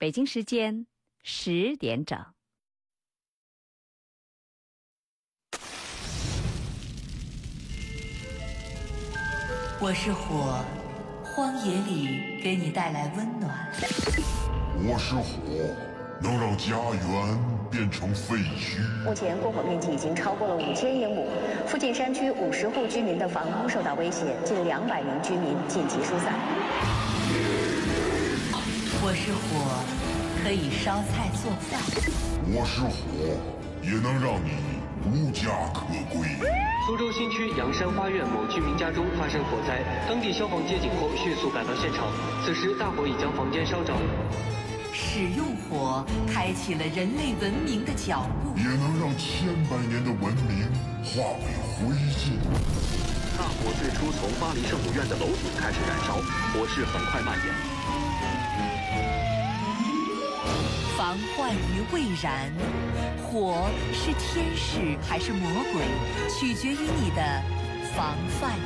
北京时间10点整。 我是火，荒野里给你带来温暖。 我是火，能让家园变成废墟。 目前过火面积已经超过了5000英亩，附近山区50户居民的房屋受到威胁，近200名居民紧急疏散。 我是火，可以烧菜做饭。 我是火，也能让你无家可归。 苏州新区阳山花苑某居民家中发生火灾，当地消防接警后迅速赶到现场，此时大火已将房间烧着。 使用火开启了人类文明的脚步， 也能让千百年的文明化为灰烬。 大火最初从巴黎圣母院的楼顶开始燃烧，火势很快蔓延。 防患于未然，火是天使还是魔鬼，取决于你的防范